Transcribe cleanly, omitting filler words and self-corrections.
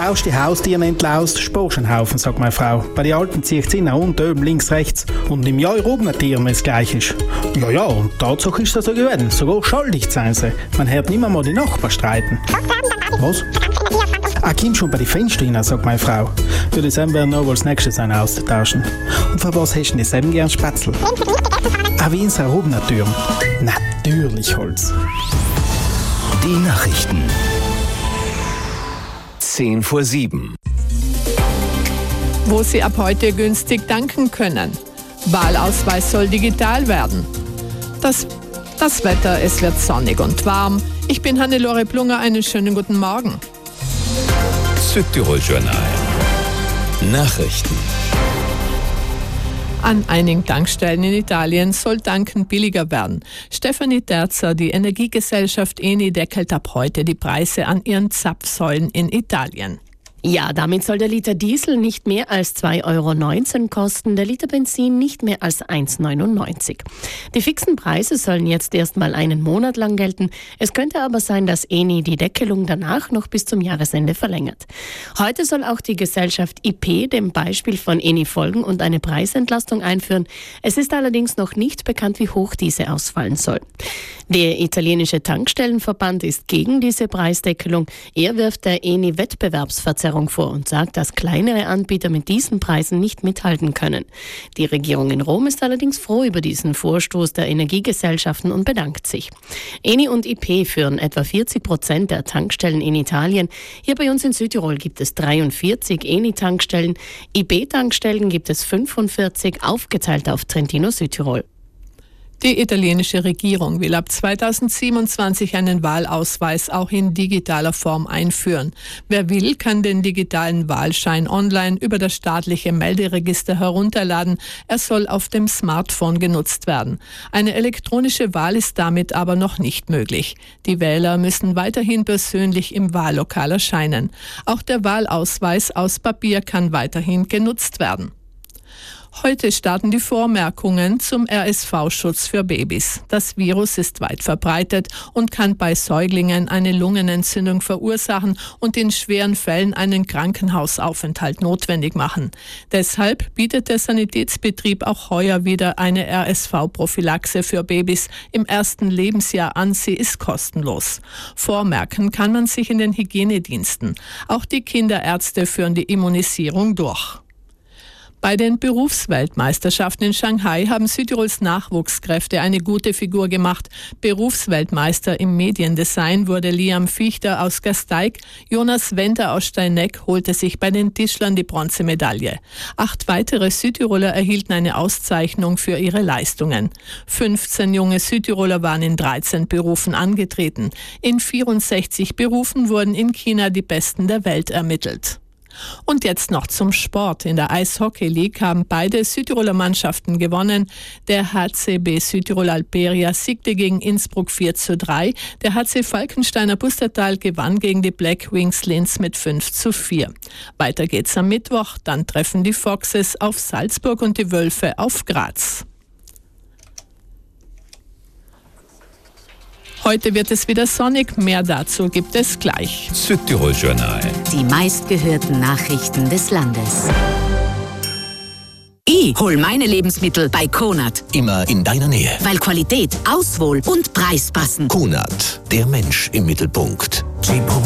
Tausch die Haustiere entlaust, sparst einen Haufen, sagt meine Frau. Bei den Alten zieht sie nach unten, oben, links, rechts. Und im Jahr oben Tieren, wenn es gleich ist. Ja, und Tatsache ist das so gewesen. Sogar schuldig sein sie. Man hört nicht mal die Nachbarn streiten. Was? Komm schon bei den Fenstern rein, sagt meine Frau. Würde ich sagen, noch als nächstes einen auszutauschen. Und für was hast du denn selber gern Spätzle? Wie in seiner Hubnatür. Natürlich Holz. Die Nachrichten. 6:50. Wo Sie ab heute günstig tanken können. Wahlausweis soll digital werden. Das Wetter, es wird sonnig und warm. Ich bin Hannelore Plunger, einen schönen guten Morgen. Südtirol Journal. Nachrichten. An einigen Tankstellen in Italien soll Tanken billiger werden. Stefanie Terzer, die Energiegesellschaft Eni, deckelt ab heute die Preise an ihren Zapfsäulen in Italien. Ja, damit soll der Liter Diesel nicht mehr als 2,19 € kosten, der Liter Benzin nicht mehr als 1,99 €. Die fixen Preise sollen jetzt erst mal einen Monat lang gelten. Es könnte aber sein, dass Eni die Deckelung danach noch bis zum Jahresende verlängert. Heute soll auch die Gesellschaft IP dem Beispiel von Eni folgen und eine Preisentlastung einführen. Es ist allerdings noch nicht bekannt, wie hoch diese ausfallen soll. Der italienische Tankstellenverband ist gegen diese Preisdeckelung. Er wirft der Eni Wettbewerbsverzerrung vor und sagt, dass kleinere Anbieter mit diesen Preisen nicht mithalten können. Die Regierung in Rom ist allerdings froh über diesen Vorstoß der Energiegesellschaften und bedankt sich. Eni und IP führen etwa 40% der Tankstellen in Italien. Hier bei uns in Südtirol gibt es 43 Eni-Tankstellen. IP-Tankstellen gibt es 45, aufgeteilt auf Trentino, Südtirol. Die italienische Regierung will ab 2027 einen Wahlausweis auch in digitaler Form einführen. Wer will, kann den digitalen Wahlschein online über das staatliche Melderegister herunterladen. Er soll auf dem Smartphone genutzt werden. Eine elektronische Wahl ist damit aber noch nicht möglich. Die Wähler müssen weiterhin persönlich im Wahllokal erscheinen. Auch der Wahlausweis aus Papier kann weiterhin genutzt werden. Heute starten die Vormerkungen zum RSV-Schutz für Babys. Das Virus ist weit verbreitet und kann bei Säuglingen eine Lungenentzündung verursachen und in schweren Fällen einen Krankenhausaufenthalt notwendig machen. Deshalb bietet der Sanitätsbetrieb auch heuer wieder eine RSV-Prophylaxe für Babys im ersten Lebensjahr an. Sie ist kostenlos. Vormerken kann man sich in den Hygienediensten. Auch die Kinderärzte führen die Immunisierung durch. Bei den Berufsweltmeisterschaften in Shanghai haben Südtirols Nachwuchskräfte eine gute Figur gemacht. Berufsweltmeister im Mediendesign wurde Liam Fichter aus Gasteig. Jonas Wender aus Steineck holte sich bei den Tischlern die Bronzemedaille. 8 weitere Südtiroler erhielten eine Auszeichnung für ihre Leistungen. 15 junge Südtiroler waren in 13 Berufen angetreten. In 64 Berufen wurden in China die Besten der Welt ermittelt. Und jetzt noch zum Sport. In der Eishockey League haben beide Südtiroler Mannschaften gewonnen. Der HCB Südtirol Alperia siegte gegen Innsbruck 4:3. Der HC Falkensteiner Pustertal gewann gegen die Black Wings Linz mit 5:4. Weiter geht's am Mittwoch. Dann treffen die Foxes auf Salzburg und die Wölfe auf Graz. Heute wird es wieder sonnig, mehr dazu gibt es gleich. Südtirol Journal. Die meistgehörten Nachrichten des Landes. Ich hol meine Lebensmittel bei Konad. Immer in deiner Nähe. Weil Qualität, Auswahl und Preis passen. Konad, der Mensch im Mittelpunkt.